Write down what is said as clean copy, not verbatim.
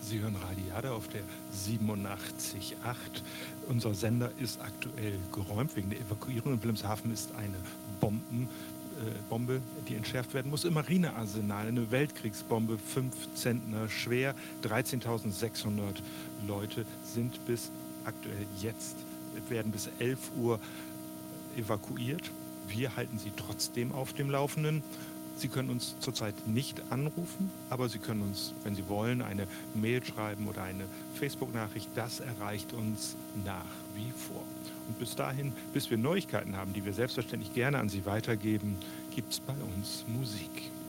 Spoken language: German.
Sie hören Radiade auf der 87.8. Unser Sender ist aktuell geräumt wegen der Evakuierung. In Wilhelmshaven ist eine Bombe, die entschärft werden muss. Im Marinearsenal eine Weltkriegsbombe, 5 Zentner schwer. 13.600 Leute sind bis aktuell jetzt, werden bis 11 Uhr evakuiert. Wir halten Sie trotzdem auf dem Laufenden. Sie können uns zurzeit nicht anrufen, aber Sie können uns, wenn Sie wollen, eine Mail schreiben oder eine Facebook-Nachricht. Das erreicht uns nach wie vor. Und bis dahin, bis wir Neuigkeiten haben, die wir selbstverständlich gerne an Sie weitergeben, gibt es bei uns Musik.